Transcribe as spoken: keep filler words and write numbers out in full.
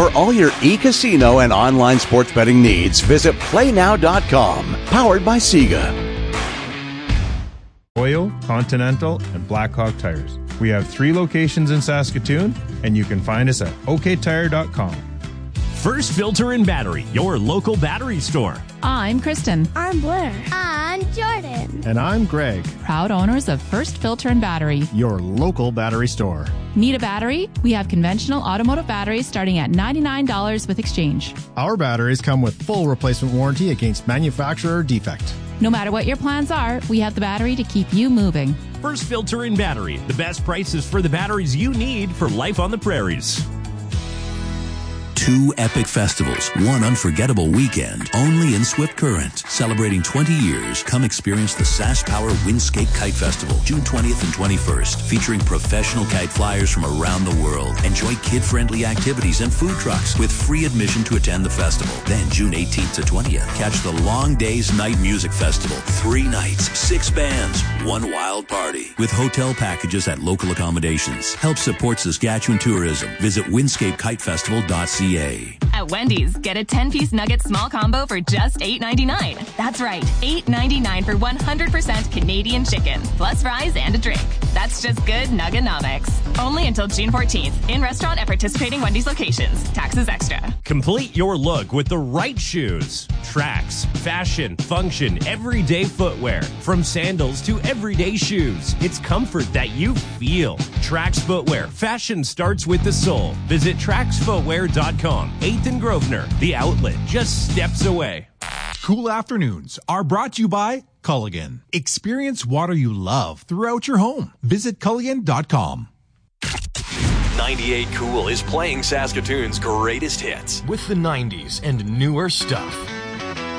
For all your e-casino and online sports betting needs, visit play now dot com. Powered by Sega. Oil, Continental, and Blackhawk Tires. We have three locations in Saskatoon, and you can find us at o k tire dot com. First Filter and Battery, your local battery store. I'm Kristen. I'm Blair. I'm Jordan. And I'm Greg. Proud owners of First Filter and Battery, your local battery store. Need a battery? We have conventional automotive batteries starting at ninety-nine dollars with exchange. Our batteries come with full replacement warranty against manufacturer defect. No matter what your plans are, we have the battery to keep you moving. First Filter and Battery, the best prices for the batteries you need for life on the prairies. Two epic festivals, one unforgettable weekend, only in Swift Current. Celebrating twenty years, come experience the SaskPower Windscape Kite Festival, June twentieth and twenty-first, featuring professional kite flyers from around the world. Enjoy kid-friendly activities and food trucks with free admission to attend the festival. Then June eighteenth to twentieth, catch the Long Days Night Music Festival. Three nights, six bands, one wild party. With hotel packages at local accommodations. Help support Saskatchewan tourism. Visit windscape kite festival dot c a. At Wendy's, get a ten-piece nugget small combo for just eight ninety-nine. That's right, eight ninety-nine for one hundred percent Canadian chicken, plus fries and a drink. That's just good Nuggenomics. Only until June fourteenth, in restaurant at participating Wendy's locations. Taxes extra. Complete your look with the right shoes. Tracks, fashion, function, everyday footwear. From sandals to everyday shoes. It's comfort that you feel. Trax Footwear. Fashion starts with the soul. Visit trax footwear dot com. eighth and Grosvenor. The outlet just steps away. Cool afternoons are brought to you by Culligan. Experience water you love throughout your home. Visit culligan dot com. ninety-eight Cool is playing Saskatoon's greatest hits with the nineties and newer stuff.